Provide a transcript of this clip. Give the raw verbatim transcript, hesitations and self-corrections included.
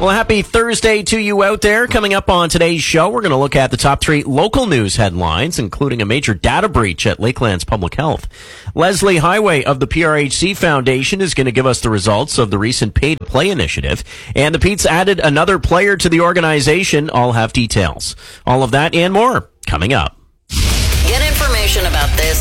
Well, happy Thursday to you out there. Coming up on today's show, we're going to look at the top three local news headlines, including a major data breach at Lakelands Public Health. Leslie Highway of the P R H C Foundation is going to give us the results of the recent Pay to Play initiative. And the Pete's added another player to the organization. I'll have details. All of that and more coming up. Get information about this